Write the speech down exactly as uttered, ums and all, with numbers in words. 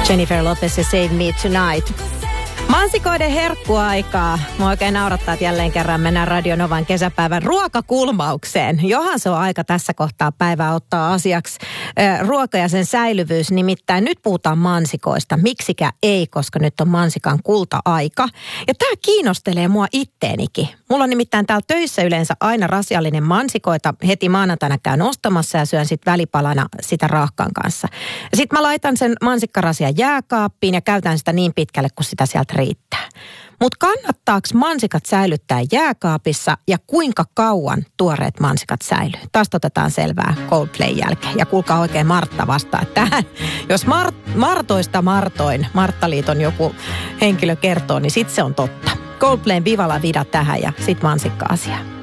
Jennifer Lopez ja Save Me Tonight. Mansikoiden herkkuaikaa. Mua oikein naurattaa, että jälleen kerran mennään Radio Novan kesäpäivän ruokakulmaukseen. Johan se on aika tässä kohtaa päivää ottaa asiaksi äh, ruoka ja sen säilyvyys. Nimittäin nyt puhutaan mansikoista. Miksikä ei, koska nyt on mansikan kulta-aika. Ja tämä kiinnostelee mua itteenikin. Mulla on nimittäin täällä töissä yleensä aina rasiallinen mansikoita. Heti maanantaina käyn ostamassa ja syön sitten välipalana sitä rahkan kanssa. Sitten mä laitan sen mansikkarasian jääkaappiin ja käytän sitä niin pitkälle, kun sitä sieltä riittää. Mutta kannattaako mansikat säilyttää jääkaapissa ja kuinka kauan tuoreet mansikat säilyy? Taas otetaan selvää Coldplayn jälkeen. Ja kuulkaa oikein Martta vastaa tähän. Jos Mart- Martoista Martoin, Marttaliiton joku henkilö kertoo, niin sit se on totta. Coldplayn Viva la Vida tähän ja sit mansikka-asia.